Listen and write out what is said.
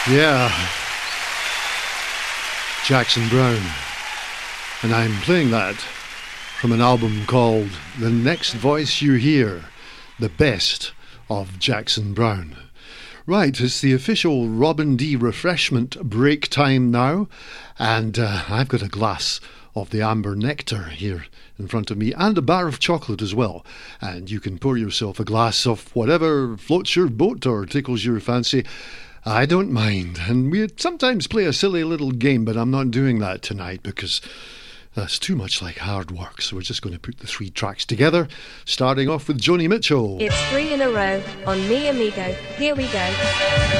Yeah, Jackson Browne. And I'm playing that from an album called The Next Voice You Hear, the best of Jackson Browne. Right, it's the official Robin D refreshment break time now, and I've got a glass of the amber nectar here in front of me and a bar of chocolate as well, and you can pour yourself a glass of whatever floats your boat or tickles your fancy. I don't mind, and we sometimes play a silly little game, but I'm not doing that tonight because that's too much like hard work. So we're just going to put the three tracks together, starting off with Joni Mitchell. It's three in a row on Mi Amigo. Here we go.